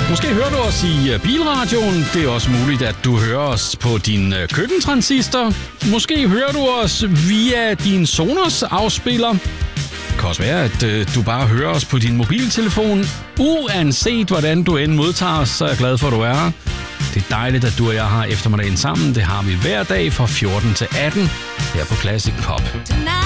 Måske hører du os i bilradioen. Det er også muligt, at du hører os på din køkkentransistor. Måske hører du os via din Sonos afspiller. Det kan også være, at du bare hører os på din mobiltelefon. Uanset hvordan du end modtager os, så er jeg glad for, at du er her. Det er dejligt, at du og jeg har eftermiddagen sammen. Det har vi hver dag fra 14 til 18 her på Classic Pop.